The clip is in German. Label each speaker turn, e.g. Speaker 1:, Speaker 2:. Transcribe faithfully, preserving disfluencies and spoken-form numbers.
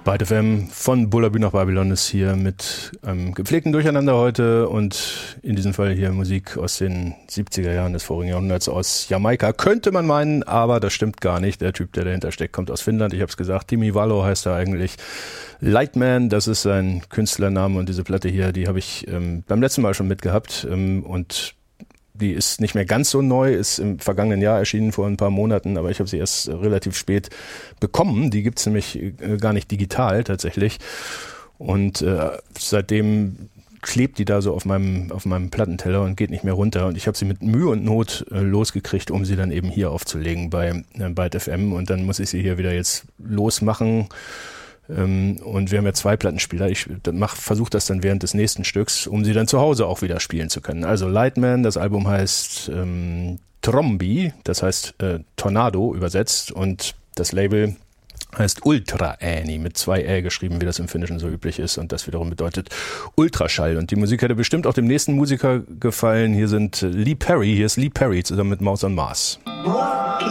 Speaker 1: Byte F M von Bullabü nach Babylon ist hier mit einem gepflegten Durcheinander heute und in diesem Fall hier Musik aus den siebziger Jahren des vorigen Jahrhunderts aus Jamaika. Könnte man meinen, aber das stimmt gar nicht. Der Typ, der dahinter steckt, kommt aus Finnland. Ich habe es gesagt, Timi Valo heißt er eigentlich. Lightman, das ist sein Künstlername und diese Platte hier, die habe ich ähm, beim letzten Mal schon mitgehabt ähm, und die ist nicht mehr ganz so neu, ist im vergangenen Jahr erschienen, vor ein paar Monaten, aber ich habe sie erst relativ spät bekommen. Die gibt's nämlich gar nicht digital tatsächlich. Und äh, seitdem klebt die da so auf meinem auf meinem Plattenteller und geht nicht mehr runter. Und ich habe sie mit Mühe und Not äh, losgekriegt, um sie dann eben hier aufzulegen bei äh, Byte F M. Und dann muss ich sie hier wieder jetzt losmachen. Und wir haben ja zwei Plattenspieler. Ich versuche das dann während des nächsten Stücks, um sie dann zu Hause auch wieder spielen zu können. Also Lightman, das Album heißt ähm, Trombi, das heißt äh, Tornado übersetzt und das Label heißt Ultra Ääni, mit zwei Ä geschrieben, wie das im Finnischen so üblich ist und das wiederum bedeutet Ultraschall. Und die Musik hätte bestimmt auch dem nächsten Musiker gefallen. Hier sind Lee Perry, hier ist Lee Perry zusammen mit Mouse on Mars.